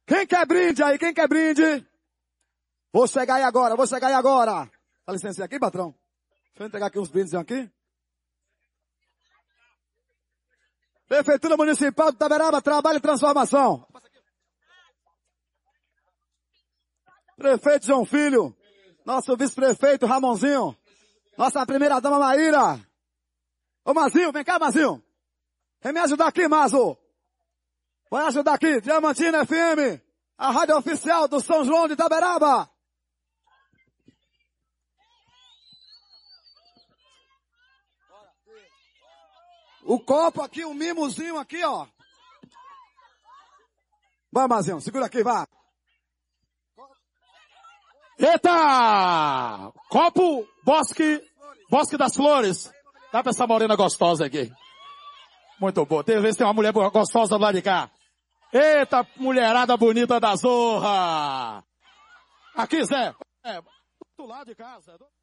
Quem quer brinde aí? Quem quer brinde? Vou chegar aí agora. Dá licença aqui, patrão. Deixa eu entregar aqui uns brindes aqui. Prefeitura Municipal de Itaberaba, Trabalho e Transformação. Prefeito João Filho. Nosso vice-prefeito Ramonzinho. Nossa primeira-dama Maíra. Ô Mazinho, vem cá, Mazinho. Vem me ajudar aqui, Mazo. Vai ajudar aqui, Diamantina FM. A rádio oficial do São João de Itaberaba. O copo aqui, o mimozinho aqui, ó. Vai, Mazinho, segura aqui, vai. Eita! Copo Bosque das Flores. Dá pra essa morena gostosa aqui. Muito boa. Tem ver se tem uma mulher gostosa do lado de cá. Eita, mulherada bonita da Zorra. Aqui, Zé. Do lado de casa.